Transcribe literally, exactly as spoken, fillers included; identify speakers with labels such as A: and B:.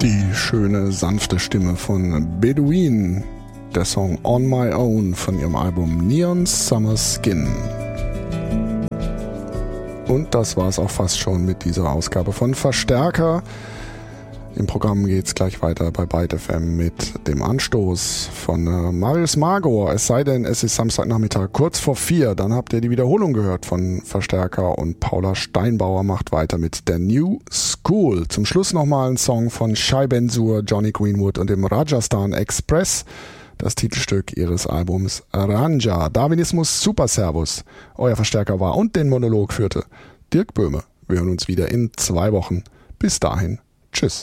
A: Die schöne, sanfte Stimme von Bedouin, der Song On My Own von ihrem Album Neon Summer Skin. Und das war es auch fast schon mit dieser Ausgabe von Verstärker. Im Programm geht es gleich weiter bei Byte F M mit dem Anstoß von äh, Marius Magor. Es sei denn, es ist Samstagnachmittag kurz vor vier. Dann habt ihr die Wiederholung gehört von Verstärker und Paula Steinbauer macht weiter mit der New School. Zum Schluss nochmal ein Song von Shai Ben-Zur, Johnny Greenwood und dem Rajasthan Express. Das Titelstück ihres Albums Ranja. Darwinismus Super Servus. Euer Verstärker war und den Monolog führte Dirk Böhme. Wir hören uns wieder in zwei Wochen. Bis dahin. Tschüss.